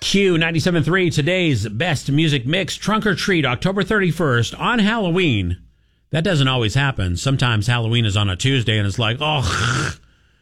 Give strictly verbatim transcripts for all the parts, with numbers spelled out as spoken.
Q ninety-seven point three, today's best music mix, Trunk or Treat, October thirty-first, on Halloween. That doesn't always happen. Sometimes Halloween is on a Tuesday, and it's like, oh,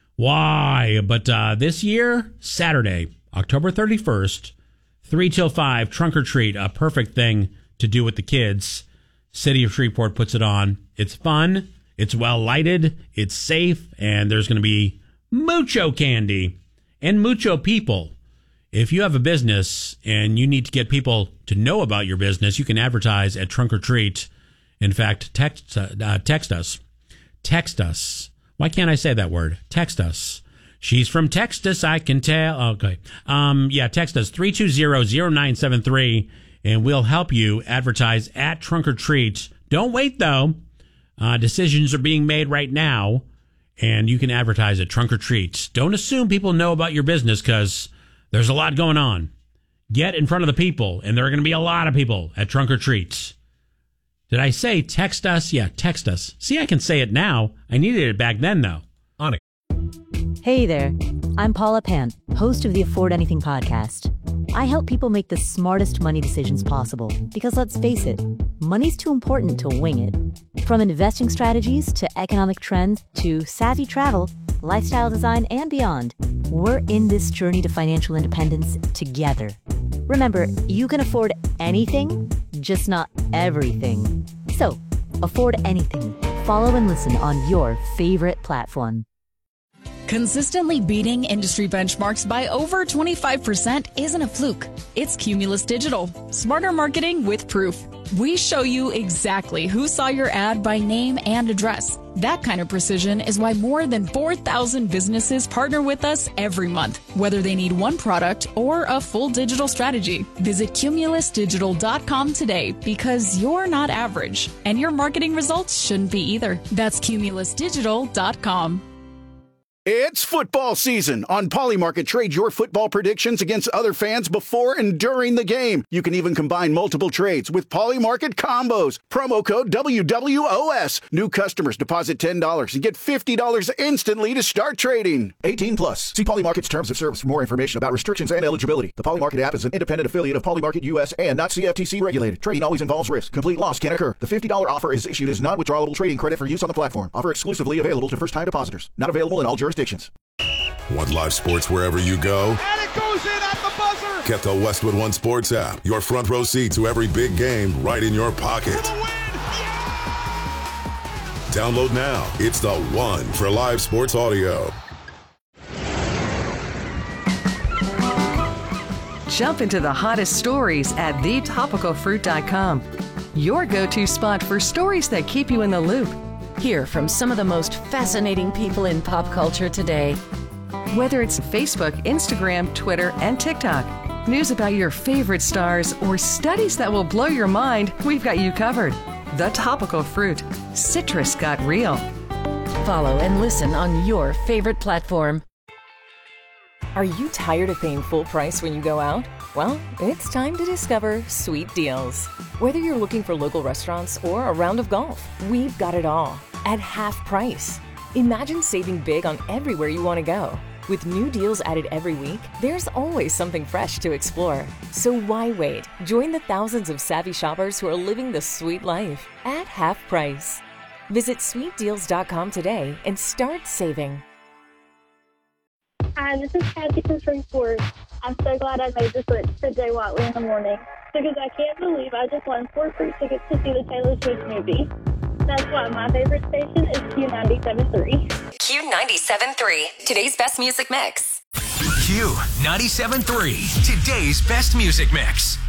why? But uh, this year, Saturday, October thirty-first, three till five, Trunk or Treat, a perfect thing to do with the kids. City of Shreveport puts it on. It's fun, it's well lighted, it's safe, and there's going to be mucho candy and mucho people. If you have a business and you need to get people to know about your business, you can advertise at Trunk or Treat. In fact, text uh, text us. Text us. Why can't I say that word? Text us. She's from Texas, I can tell. Okay. Um, yeah, text us three two zero, zero nine seven three, and we'll help you advertise at Trunk or Treat. Don't wait, though. Uh, decisions are being made right now, and you can advertise at Trunk or Treat. Don't assume people know about your business, because there's a lot going on. Get in front of the people, and there are going to be a lot of people at Trunk or Treat. Did I say text us? Yeah, text us. See, I can say it now. I needed it back then, though. On it. Hey there. I'm Paula Pant, host of the Afford Anything podcast. I help people make the smartest money decisions possible because, let's face it, money's too important to wing it. From investing strategies to economic trends to savvy travel, lifestyle design, and beyond, we're in this journey to financial independence together. Remember, you can afford anything, just not everything. So, afford anything. Follow and listen on your favorite platform. Consistently beating industry benchmarks by over twenty-five percent isn't a fluke. It's Cumulus Digital. Smarter marketing with proof. We show you exactly who saw your ad by name and address. That kind of precision is why more than four thousand businesses partner with us every month, whether they need one product or a full digital strategy. Visit cumulus digital dot com today, because you're not average, and your marketing results shouldn't be either. That's cumulus digital dot com. It's football season. On Polymarket, trade your football predictions against other fans before and during the game. You can even combine multiple trades with Polymarket combos. Promo code W W O S. New customers deposit ten dollars and get fifty dollars instantly to start trading. eighteen plus. See Polymarket's terms of service for more information about restrictions and eligibility. The Polymarket app is an independent affiliate of Polymarket U S and not C F T C regulated. Trading always involves risk. Complete loss can occur. The fifty dollars offer is issued as non-withdrawable trading credit for use on the platform. Offer exclusively available to first-time depositors. Not available in all jurisdictions. Want live sports wherever you go? And it goes in at the buzzer! Get the Westwood One Sports app. Your front row seat to every big game right in your pocket. For the win! Yeah! Download now. It's the one for live sports audio. Jump into the hottest stories at the topical fruit dot com. Your go-to spot for stories that keep you in the loop. Hear from some of the most fascinating people in pop culture today. Whether it's Facebook, Instagram, Twitter, and TikTok, news about your favorite stars, or studies that will blow your mind, we've got you covered. The Topical Fruit. Citrus got real. Follow and listen on your favorite platform. Are you tired of paying full price when you go out? Well, it's time to discover Sweet Deals. Whether you're looking for local restaurants or a round of golf, we've got it all at half price. Imagine saving big on everywhere you want to go. With new deals added every week, there's always something fresh to explore. So why wait? Join the thousands of savvy shoppers who are living the sweet life at half price. Visit sweet deals dot com today and start saving. Hi, this is Kathy from Shreveport. I'm so glad I made the switch to Jay Watley in the morning, because I can't believe I just won four free tickets to see the Taylor Swift movie. That's why my favorite station is Q ninety-seven point three. Q ninety-seven point three, today's best music mix. Q ninety-seven point three, today's best music mix.